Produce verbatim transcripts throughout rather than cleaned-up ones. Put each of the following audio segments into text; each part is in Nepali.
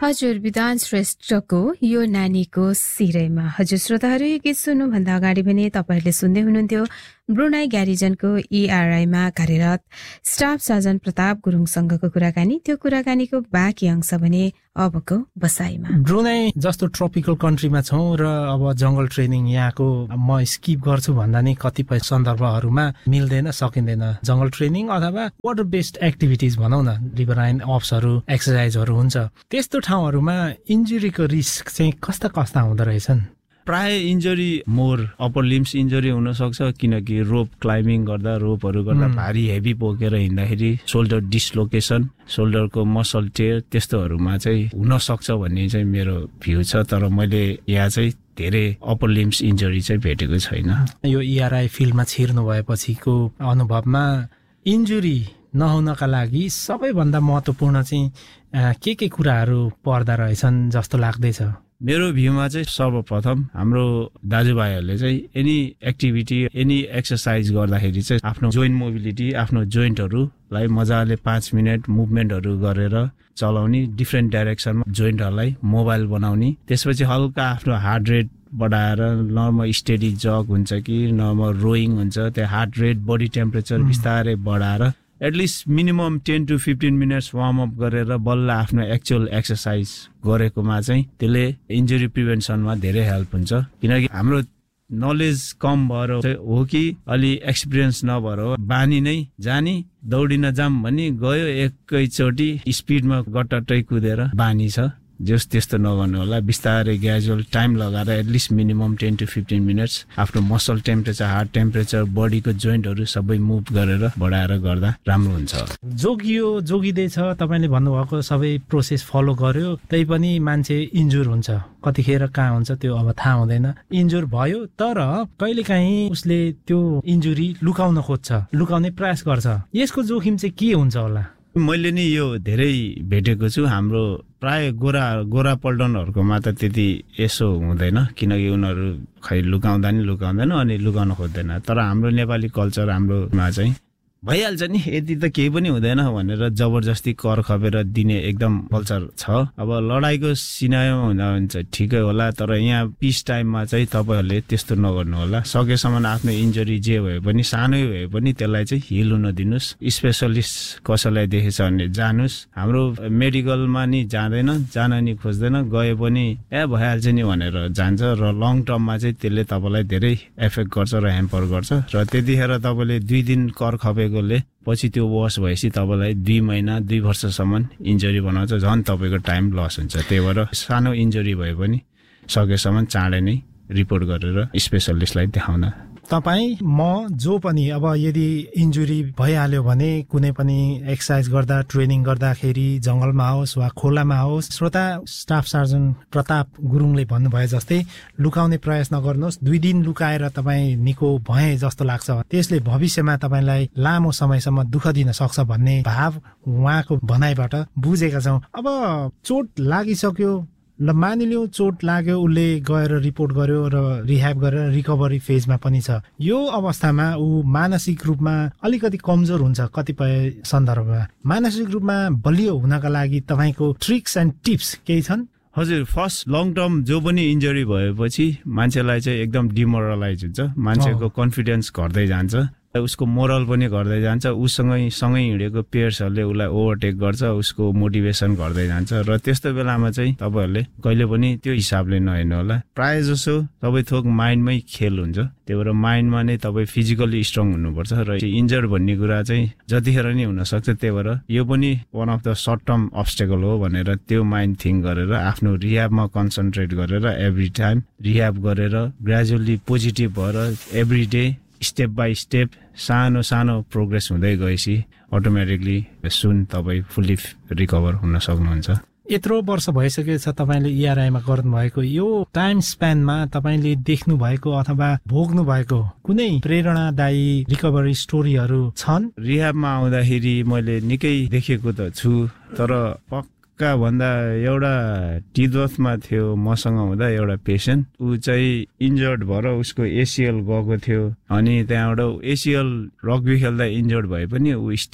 हजुर विधान श्रेष्ठको यो नानीको सिरैमा। हजुर श्रोताहरू, यो गीत सुन्नुभन्दा अगाडि पनि तपाईँहरूले सुन्दै हुनुहुन्थ्यो ब्रुनाई ग्यारिजनको इआरआईमा कार्यरत स्टाफ सर्जन प्रताप गुरुङसँगको कुराकानी। त्यो कुराकानीको बाँकी अंश भने अबको बसाइमा। ब्रुनाई जस्तो ट्रपिकल कन्ट्रीमा छौँ र अब जंगल ट्रेनिङ यहाँको म स्किप गर्छु भन्दा नि कतिपय सन्दर्भहरूमा मिल्दैन, सकिँदैन। जंगल ट्रेनिङ अथवा वाटर बेस्ड एक्टिभिटिज भनौँ न, रिभराइन अप्सहरू, एक्सर्साइजहरू हुन्छ। त्यस्तो ठाउँहरूमा इन्जुरीको रिस्क चाहिँ कस्ता कस्ता हुँदो रहेछन्? प्राय injury more upper limbs injury हुन सक्छ, किनकि रोप क्लाइम्बिङ गर्दा, रोपहरू गर्दा भारी हेभी बोकेर हिँड्दाखेरि सोल्डर डिस्लोकेसन, सोल्डरको मसल टेयर त्यस्तोहरूमा चाहिँ हुन सक्छ भन्ने चाहिँ मेरो भ्यू छ। तर मैले यहाँ चाहिँ धेरै अप्पर लिम्स इन्जुरी चाहिँ भेटेको छैन। यो इआरआई फिल्डमा छिर्नु भएपछिको अनुभवमा इन्जुरी नहुनका लागि सबैभन्दा महत्त्वपूर्ण चाहिँ के के कुराहरू पर्दा रहेछन् जस्तो लाग्दैछ? मेरो भ्यूमा चाहिँ सर्वप्रथम हाम्रो दाजुभाइहरूले चाहिँ एनी एक्टिभिटी, एनी एक्सर्साइज गर्दाखेरि चाहिँ आफ्नो जोइन्ट मोबिलिटी, आफ्नो जोइन्टहरूलाई मजाले पाँच मिनट मुभमेन्टहरू गरेर चलाउने, डिफ्रेन्ट डाइरेक्सनमा जोइन्टहरूलाई मोबाइल बनाउने। त्यसपछि हल्का आफ्नो हार्ट रेट बढाएर नर्मल स्टेडी जग हुन्छ कि नर्मल रोइङ हुन्छ, त्यो हार्ट रेट, बडी टेम्परेचर बिस्तारै बढाएर at least minimum ten to fifteen minutes warm up गरेर बल्ल आफ्नो एक्चुअल एक्सर्साइज गरेकोमा चाहिँ त्यसले इन्जुरी प्रिभेन्सनमा धेरै हेल्प हुन्छ। किनकि हाम्रो नलेज कम भएर हो कि अलि एक्सपिरियन्स नभएर हो, बानी नै जानी दौडिन जाम भनी गयो एकैचोटि स्पिडमा गट्टै कुदेर बानी छ। जस त्यस्तो नगर्नु होला, बिस्तारै ग्रेजुअल टाइम लगाएर at least minimum ten to fifteen minutes आफ्नो मसल टेम्परेचर, हार्ट टेम्परेचर, बडीको जोइन्टहरू सबै मुभ गरेर बढाएर गर्दा राम्रो हुन्छ। जोगियो जोगिँदैछ, तपाईँले भन्नुभएको सबै प्रोसेस फलो गर्यो, त्यही पनि मान्छे इन्जुर हुन्छ। कतिखेर कहाँ हुन्छ त्यो अब थाहा हुँदैन। इन्जुर भयो तर कहिलेकाहीँ उसले त्यो इन्जुरी लुकाउन खोज्छ, लुकाउने प्रयास गर्छ। यसको जोखिम चाहिँ के हुन्छ होला? मैले नि यो धेरै भेटेको छु। हाम्रो प्राय गोरा गोरा पल्टनहरूकोमा त त्यति यसो हुँदैन, किनकि उनीहरू खै लुकाउँदा नि लुकाउँदैन अनि लुकाउन खोज्दैन। तर हाम्रो नेपाली कल्चर, हाम्रोमा चाहिँ भइहाल्छ नि, यति त केही पनि हुँदैन भनेर जबरजस्ती कर खपेर दिने एकदम कल्चर छ। अब लडाईँको सिनारीमा हुँदा हुन्छ ठिकै होला, तर यहाँ पिस टाइममा चाहिँ तपाईँहरूले त्यस्तो नगर्नु होला। सकेसम्म आफ्नो इन्जुरी जे भए पनि, सानै भए पनि त्यसलाई चाहिँ हिल हुन दिनुहोस्। स्पेसलिस्ट कसैलाई देखेछ भने जानुहोस्। हाम्रो मेडिकलमा नि जाँदैन, जान नि खोज्दैन, गए पनि ए भइहाल्छ नि भनेर जान्छ र लङ टर्ममा चाहिँ त्यसले तपाईँलाई धेरै एफेक्ट गर्छ र ह्याम्पर गर्छ। र त्यतिखेर तपाईँले दुई दिन कर खपे पछि त्यो वास भएपछि तपाईँलाई दुई महिना दुई वर्षसम्म इन्जुरी बनाउँछ, झन् तपाईँको टाइम लस हुन्छ। त्यही भएर सानो इन्जुरी भए पनि सकेसम्म चाँडै नै रिपोर्ट गरेर स्पेसलिस्टलाई देखाउन। तपाईँ, म, जो पनि अब यदि इन्जुरी भइहाल्यो भने कुनै पनि एक्सर्साइज गर्दा, ट्रेनिङ गर्दाखेरि, जङ्गलमा होस् वा खोलामा होस्, श्रोता स्टाफ सर्जन प्रताप गुरुङले भन्नुभयो जस्तै लुकाउने प्रयास नगर्नुहोस्। दुई दिन लुकाएर तपाईँ निको भए जस्तो लाग्छ, त्यसले भविष्यमा तपाईँलाई लामो समयसम्म दुःख दिन सक्छ भन्ने भाव उहाँको भनाइबाट बुझेका छौँ। अब चोट लागिसक्यो, ल मानिलिउँ चोट लाग्यो, उसले गएर रिपोर्ट गर्यो र रिह्याब गरेर रिकभरी फेजमा पनि छ। यो अवस्थामा ऊ मानसिक रूपमा अलिकति कमजोर हुन्छ कतिपय सन्दर्भमा। मानसिक रूपमा बलियो हुनका लागि तपाईँको ट्रिक्स एन्ड टिप्स केही छन्? हजुर, फर्स्ट लङ टर्म जो पनि इन्जुरी भएपछि मान्छेलाई चाहिँ एकदम डिमोरलाइज हुन्छ, मान्छेको कन्फिडेन्स घट्दै जान्छ, उसको मोरल पनि घट्दै जान्छ। उसँगै सँगै हिँडेको पेयर्सहरूले उसलाई ओभरटेक गर्छ, उसको मोटिभेसन घट्दै जान्छ। र त्यस्तो बेलामा चाहिँ तपाईँहरूले कहिले पनि त्यो हिसाबले नहेर्नु होला। प्राय जसो सबै थोक माइन्डमै खेल हुन्छ, त्यही भएर माइन्डमा नै तपाईँ फिजिकल्ली स्ट्रङ हुनुपर्छ। र इन्जर्ड भन्ने कुरा चाहिँ जतिखेर नै हुनसक्छ, त्यही भएर यो पनि one of the short term obstacle हो भनेर त्यो माइन्ड थिङ्क गरेर आफ्नो रिह्याबमा कन्सन्ट्रेट गरेर एभ्री टाइम रिह्याब गरेर ग्रेजुअली पोजिटिभ भएर every day step by step सानो सानो प्रोग्रेस हुँदै गएपछि अटोमेटिकली सुन तपाईँ फुल्ली रिकभर हुन सक्नुहुन्छ। यत्रो वर्ष भइसकेको छ तपाईँले इआरआईमा गर्नुभएको, यो टाइम स्प्यानमा तपाईँले देख्नु भएको अथवा भोग्नु भएको कुनै प्रेरणादायी रिकभरी स्टोरीहरू छन्? रिह्याबमा आउँदाखेरि मैले निकै देखेको त छु, तर पक्का भन्दा एउटा टिदवथमा थियो मसँग हुँदा एउटा पेसेन्ट, ऊ चाहिँ इन्जर्ड भएर उसको एसिएल गएको थियो। अनि त्यहाँबाट एसिएल रग्बी खेल्दा इन्जर्ड भए पनि ऊ स्टिल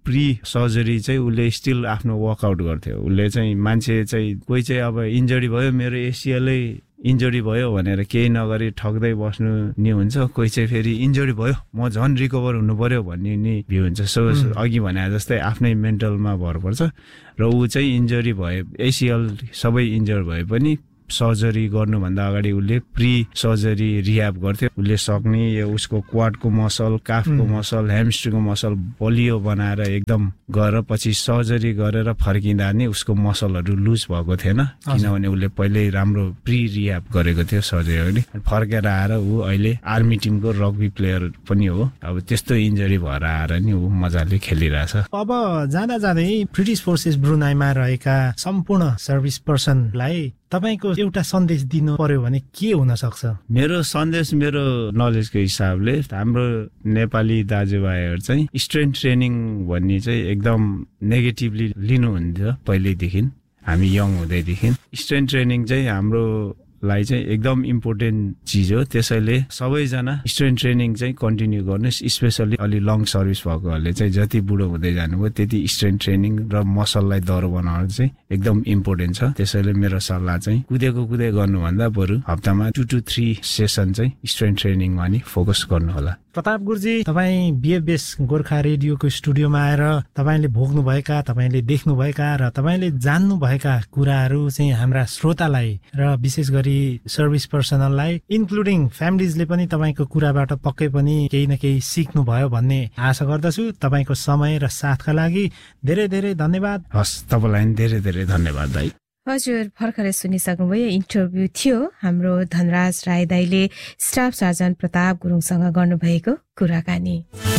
प्री सर्जरी चाहिँ उसले स्टिल आफ्नो वर्कआउट गर्थ्यो। उसले चाहिँ मान्छे चाहिँ कोही चाहिँ अब इन्जरी भयो मेरो एसिएलै इन्जरी भयो भनेर केही नगरी ठग्दै बस्नु नि हुन्छ, कोही चाहिँ फेरि इन्जरी भयो म झन् रिकभर हुनु पर्यो भन्ने नि भ्यू हुन्छ। सो अघि भने जस्तै आफ्नै मेन्टलमा भर पर्छ र ऊ चाहिँ इन्जरी भए एसिएल सबै इन्जर भए पनि सर्जरी गर्नुभन्दा अगाडि उसले प्री सर्जरी रिह्याब गर्थ्यो। उसले सक्ने यो उसको क्वाडको मसल, काफको मसल, ह्यामस्ट्रिङको मसल बलियो बनाएर एकदम गरेर पछि सर्जरी गरेर फर्किँदा नि उसको मसलहरू लुज भएको थिएन, किनभने उसले पहिल्यै राम्रो प्री रिह्याब गरेको थियो सर्जरी अगाडि। फर्केर आएर ऊ अहिले आर्मी टिमको रग्बी प्लेयर पनि हो। अब त्यस्तो इन्जरी भएर आएर नि ऊ मजाले खेलिरहेछ। अब जाँदा जाँदै ब्रिटिस फोर्सेस ब्रुनाईमा रहेका सम्पूर्ण सर्भिस पर्सनलाई तपाईको एउटा सन्देश दिनु पर्यो भने के हुन सक्छ? मेरो सन्देश मेरो नलेजको हिसाबले हाम्रो नेपाली दाजुभाइहरू चाहिँ स्ट्रेन्थ ट्रेनिङ भन्ने चाहिँ एकदम नेगेटिभली लिनुहुन्थ्यो पहिल्यैदेखि, हामी यङ हुँदैदेखि। स्ट्रेन्थ ट्रेनिङ चाहिँ हाम्रो लाई चाहिँ एकदम इम्पोर्टेन्ट चिज हो। त्यसैले सबैजना स्ट्रेन्थ ट्रेनिङ चाहिँ कन्टिन्यू गर्नुहोस्, स्पेसली अलि लङ सर्भिस भएकोहरूले चाहिँ जति बुढो हुँदै जानुभयो त्यति स्ट्रेन्थ ट्रेनिङ र मसललाई दह्रो बनाउनु चाहिँ एकदम इम्पोर्टेन्ट छ। त्यसैले मेरो सल्लाह चाहिँ कुदेको कुदे गर्नुभन्दा बरु हप्तामा टु टु थ्री सेसन चाहिँ स्ट्रेन्थ ट्रेनिङमा नि फोकस गर्नु होला। प्रताप गुरुजी, तपाईँ बिएफबेस गोर्खा रेडियोको स्टुडियोमा आएर तपाईँले भोग्नुभएका, तपाईँले देख्नुभएका र तपाईँले जान्नुभएका कुराहरू चाहिँ हाम्रा श्रोतालाई र विशेष गरी सर्भिस पर्सनललाई इन्क्लुडिङ फ्यामिलिजले पनि तपाईँको कुराबाट पक्कै पनि केही न केही सिक्नुभयो भन्ने आशा गर्दछु। तपाईँको समय र साथका लागि धेरै धेरै धन्यवाद। हस्, तपाईँलाई धेरै धेरै धन्यवाद दाइ। हजुर भर्खरै सुनिसक्नुभयो इन्टरभ्यू थियो हाम्रो धनराज राई दाइले स्टाफ सर्जन प्रताप गुरुङसँग गर्नुभएको कुराकानी।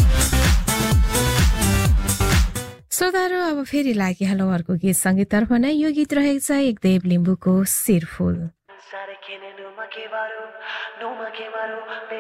श्रोताहरू, अब फेरि लागि हालौँ अर्को गीत सङ्गीततर्फ नै। यो गीत रहेको छ एकदेव लिम्बूको शिरफुल।